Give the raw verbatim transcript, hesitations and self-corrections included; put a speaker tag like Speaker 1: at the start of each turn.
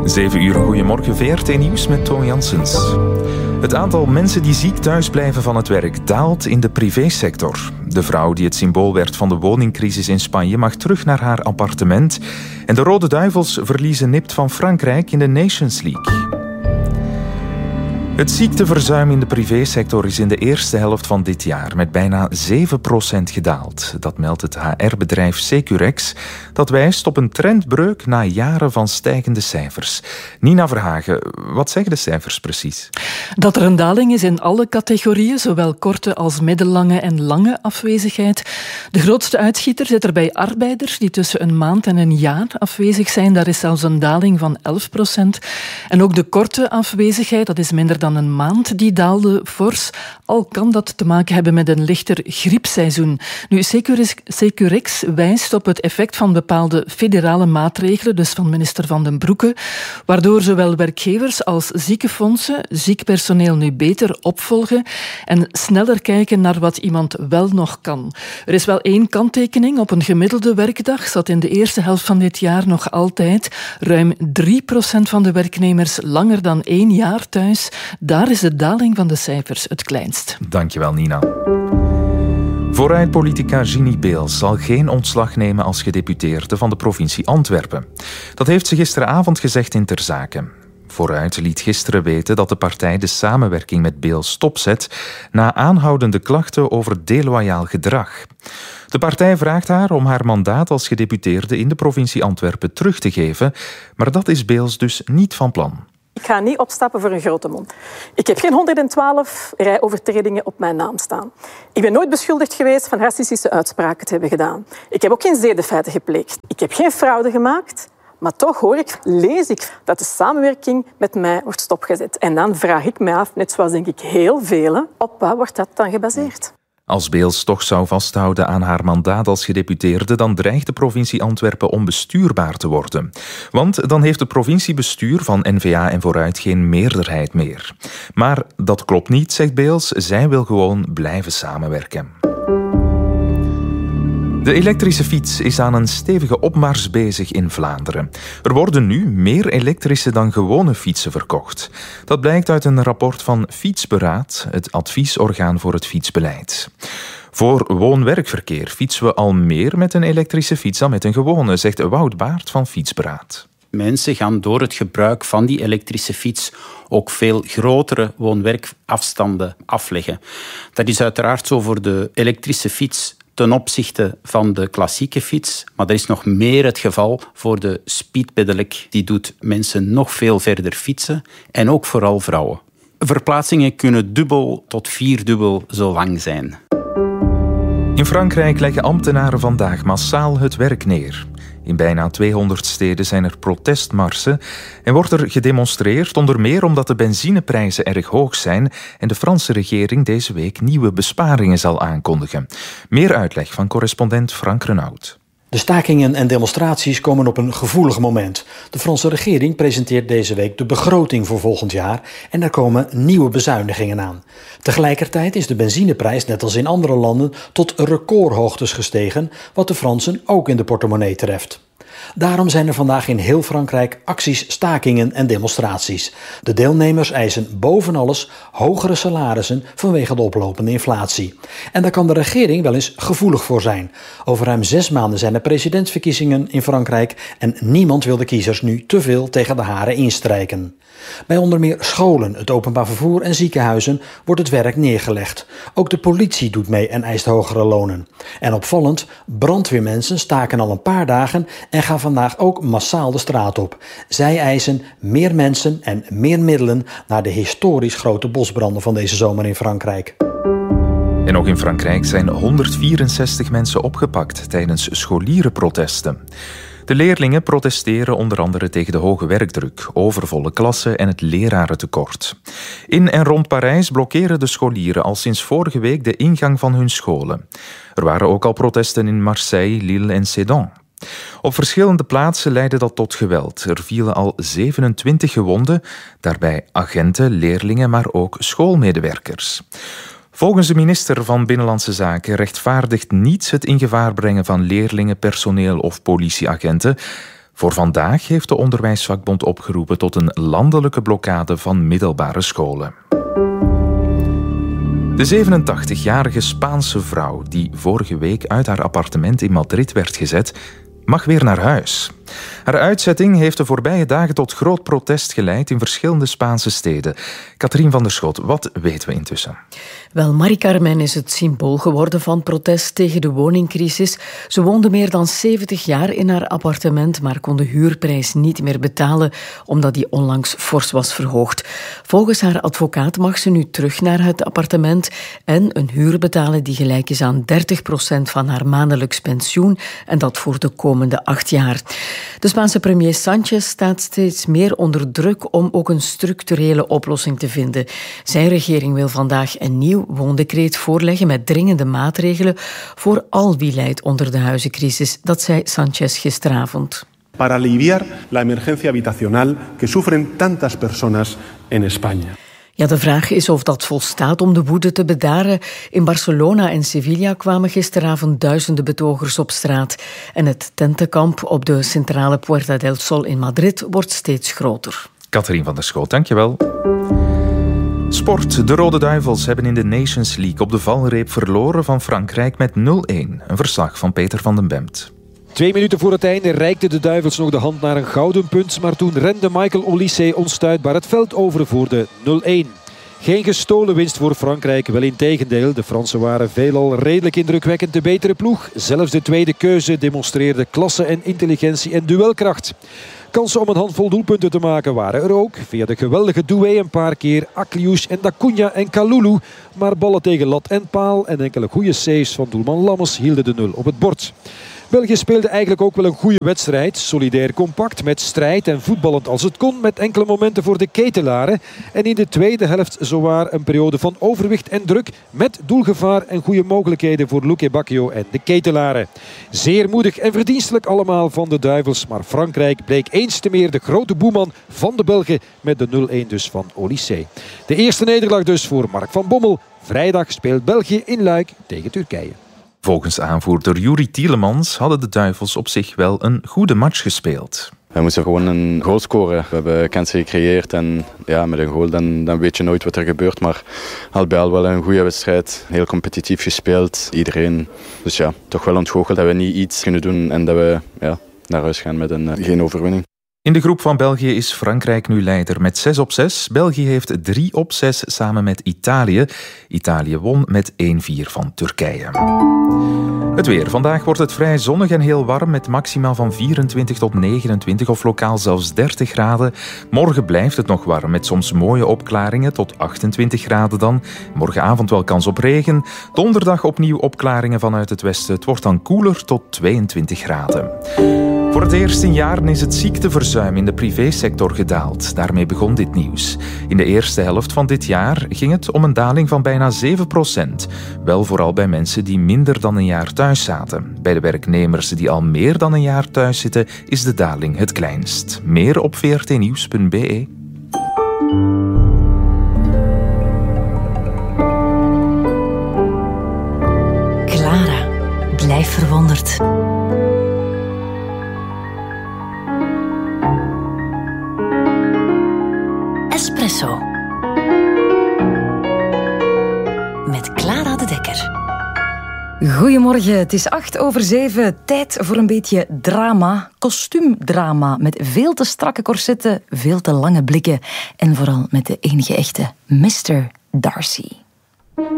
Speaker 1: zeven uur, goedemorgen, V R T-nieuws met Toon Janssens. Het aantal mensen die ziek thuis blijven van het werk daalt in de privésector. De vrouw die het symbool werd van de woningcrisis in Spanje mag terug naar haar appartement. En de Rode Duivels verliezen nipt van Frankrijk in de Nations League. Het ziekteverzuim in de privésector is in de eerste helft van dit jaar met bijna zeven procent gedaald. Dat meldt het H R-bedrijf Securex. Dat wijst op een trendbreuk na jaren van stijgende cijfers. Nina Verhagen, wat zeggen de cijfers precies?
Speaker 2: Dat er een daling is in alle categorieën, zowel korte als middellange en lange afwezigheid. De grootste uitschieter zit er bij arbeiders die tussen een maand en een jaar afwezig zijn. Daar is zelfs een daling van elf procent. En ook de korte afwezigheid, dat is minder dan een maand, die daalde fors. Al kan dat te maken hebben met een lichter griepseizoen. Nu, Securex, Securex wijst op het effect van bepaalde federale maatregelen, dus van minister Van den Broeke, waardoor zowel werkgevers als ziekenfondsen ziek personeel nu beter opvolgen en sneller kijken naar wat iemand wel nog kan. Er is wel één kanttekening. Op een gemiddelde werkdag zat in de eerste helft van dit jaar nog altijd ruim drie procent van de werknemers langer dan één jaar thuis. Daar is de daling van de cijfers het kleinst.
Speaker 1: Dankjewel, Nina. Vooruit-politica Ginny Beels zal geen ontslag nemen als gedeputeerde van de provincie Antwerpen. Dat heeft ze gisteravond gezegd in Ter Zake. Vooruit liet gisteren weten dat de partij de samenwerking met Beels stopzet na aanhoudende klachten over deloyaal gedrag. De partij vraagt haar om haar mandaat als gedeputeerde in de provincie Antwerpen terug te geven, maar dat is Beels dus niet van plan.
Speaker 3: Ik ga niet opstappen voor een grote mond. Ik heb geen honderdzwaalf rijovertredingen op mijn naam staan. Ik ben nooit beschuldigd geweest van racistische uitspraken te hebben gedaan. Ik heb ook geen zedenfeiten gepleegd. Ik heb geen fraude gemaakt. Maar toch hoor ik, lees ik, dat de samenwerking met mij wordt stopgezet. En dan vraag ik mij af, net zoals denk ik heel velen, op wat wordt dat dan gebaseerd?
Speaker 1: Als Beels toch zou vasthouden aan haar mandaat als gedeputeerde, dan dreigt de provincie Antwerpen onbestuurbaar te worden. Want dan heeft het provinciebestuur van N V A en Vooruit geen meerderheid meer. Maar dat klopt niet, zegt Beels. Zij wil gewoon blijven samenwerken. De elektrische fiets is aan een stevige opmars bezig in Vlaanderen. Er worden nu meer elektrische dan gewone fietsen verkocht. Dat blijkt uit een rapport van Fietsberaad, het adviesorgaan voor het fietsbeleid. Voor woon-werkverkeer fietsen we al meer met een elektrische fiets dan met een gewone, zegt Wout Baert van Fietsberaad.
Speaker 4: Mensen gaan door het gebruik van die elektrische fiets ook veel grotere woon-werkafstanden afleggen. Dat is uiteraard zo voor de elektrische fiets ten opzichte van de klassieke fiets. Maar dat is nog meer het geval voor de speedpedelec. Die doet mensen nog veel verder fietsen en ook vooral vrouwen. Verplaatsingen kunnen dubbel tot vierdubbel zo lang zijn.
Speaker 1: In Frankrijk leggen ambtenaren vandaag massaal het werk neer. In bijna tweehonderd steden zijn er protestmarsen en wordt er gedemonstreerd, onder meer omdat de benzineprijzen erg hoog zijn en de Franse regering deze week nieuwe besparingen zal aankondigen. Meer uitleg van correspondent Frank Renaud.
Speaker 5: De stakingen en demonstraties komen op een gevoelig moment. De Franse regering presenteert deze week de begroting voor volgend jaar en er komen nieuwe bezuinigingen aan. Tegelijkertijd is de benzineprijs, net als in andere landen, tot recordhoogtes gestegen, wat de Fransen ook in de portemonnee treft. Daarom zijn er vandaag in heel Frankrijk acties, stakingen en demonstraties. De deelnemers eisen boven alles hogere salarissen vanwege de oplopende inflatie. En daar kan de regering wel eens gevoelig voor zijn. Over ruim zes maanden zijn er presidentsverkiezingen in Frankrijk en niemand wil de kiezers nu te veel tegen de haren instrijken. Bij onder meer scholen, het openbaar vervoer en ziekenhuizen wordt het werk neergelegd. Ook de politie doet mee en eist hogere lonen. En opvallend, brandweermensen staken al een paar dagen en gaan vandaag ook massaal de straat op. Zij eisen meer mensen en meer middelen naar de historisch grote bosbranden van deze zomer in Frankrijk.
Speaker 1: En ook in Frankrijk zijn honderdvierenzestig mensen opgepakt tijdens scholierenprotesten. De leerlingen protesteren onder andere tegen de hoge werkdruk, overvolle klassen en het lerarentekort. In en rond Parijs blokkeren de scholieren al sinds vorige week de ingang van hun scholen. Er waren ook al protesten in Marseille, Lille en Sedan. Op verschillende plaatsen leidde dat tot geweld. Er vielen al zevenentwintig gewonden, daarbij agenten, leerlingen, maar ook schoolmedewerkers. Volgens de minister van Binnenlandse Zaken rechtvaardigt niets het in gevaar brengen van leerlingen, personeel of politieagenten. Voor vandaag heeft de onderwijsvakbond opgeroepen tot een landelijke blokkade van middelbare scholen. De zevenentachtigjarige Spaanse vrouw die vorige week uit haar appartement in Madrid werd gezet, mag weer naar huis. Haar uitzetting heeft de voorbije dagen tot groot protest geleid in verschillende Spaanse steden. Katrien van der Schot, wat weten we intussen?
Speaker 6: Wel, Mari Carmen is het symbool geworden van protest tegen de woningcrisis. Ze woonde meer dan zeventig jaar in haar appartement, maar kon de huurprijs niet meer betalen, omdat die onlangs fors was verhoogd. Volgens haar advocaat mag ze nu terug naar het appartement en een huur betalen die gelijk is aan dertig procent van haar maandelijks pensioen, en dat voor de komende acht jaar. De Spaanse premier Sánchez staat steeds meer onder druk om ook een structurele oplossing te vinden. Zijn regering wil vandaag een nieuw woondecreet voorleggen met dringende maatregelen voor al wie lijdt onder de huizencrisis. Dat zei Sánchez gisteravond.
Speaker 7: Para aliviar la emergencia habitacional que sufren tantas personas en España.
Speaker 6: Ja, de vraag is of dat volstaat om de woede te bedaren. In Barcelona en Sevilla kwamen gisteravond duizenden betogers op straat. En het tentenkamp op de centrale Puerta del Sol in Madrid wordt steeds groter.
Speaker 1: Katrien van der Schoot, dankjewel. Sport. De Rode Duivels hebben in de Nations League op de valreep verloren van Frankrijk met nul-een. Een verslag van Peter van den Bemt.
Speaker 8: Twee minuten voor het einde reikten de Duivels nog de hand naar een gouden punt, maar toen rende Michael Olise onstuitbaar het veld over voor de nul-een. Geen gestolen winst voor Frankrijk, wel integendeel. De Fransen waren veelal redelijk indrukwekkend de betere ploeg. Zelfs de tweede keuze demonstreerde klasse en intelligentie en duelkracht. Kansen om een handvol doelpunten te maken waren er ook. Via de geweldige Doué een paar keer Akliouche en Dacuña en Kalulu. Maar ballen tegen lat en paal en enkele goede saves van doelman Lammers hielden de nul op het bord. België speelde eigenlijk ook wel een goede wedstrijd. Solidair compact, met strijd en voetballend als het kon. Met enkele momenten voor de ketelaren. En in de tweede helft zowaar een periode van overwicht en druk. Met doelgevaar en goede mogelijkheden voor Luque Bacchio en de ketelaren. Zeer moedig en verdienstelijk allemaal van de Duivels. Maar Frankrijk bleek eens te meer de grote boeman van de Belgen. Met de nul-een dus van Olise. De eerste nederlaag dus voor Mark van Bommel. Vrijdag speelt België in Luik tegen Turkije.
Speaker 1: Volgens aanvoerder Juri Tielemans hadden de Duivels op zich wel een goede match gespeeld.
Speaker 9: We moesten gewoon een goal scoren. We hebben kansen gecreëerd en ja, met een goal dan, dan weet je nooit wat er gebeurt. Maar al bij al wel een goede wedstrijd. Heel competitief gespeeld. Iedereen. Dus ja, toch wel ontgoocheld dat we niet iets kunnen doen en dat we ja, naar huis gaan met een, uh, geen overwinning.
Speaker 1: In de groep van België is Frankrijk nu leider met zes op zes. België heeft drie op zes samen met Italië. Italië won met één-vier van Turkije. Het weer. Vandaag wordt het vrij zonnig en heel warm met maximaal van vierentwintig tot negenentwintig of lokaal zelfs dertig graden. Morgen blijft het nog warm met soms mooie opklaringen tot achtentwintig graden dan. Morgenavond wel kans op regen. Donderdag opnieuw opklaringen vanuit het westen. Het wordt dan koeler tot tweeëntwintig graden. Voor het eerst in jaren is het ziekteverzuim in de privésector gedaald. Daarmee begon dit nieuws. In de eerste helft van dit jaar ging het om een daling van bijna zeven procent. Wel vooral bij mensen die minder dan een jaar thuis zaten. Bij de werknemers die al meer dan een jaar thuis zitten is de daling het kleinst. Meer op v r t nieuws punt b e.
Speaker 10: Clara, blijf verwonderd. Espresso. Met Clara de Dekker.
Speaker 11: Goedemorgen, het is acht over zeven. Tijd voor een beetje drama, kostuumdrama. Met veel te strakke corsetten, veel te lange blikken. En vooral met de enige echte mister Darcy.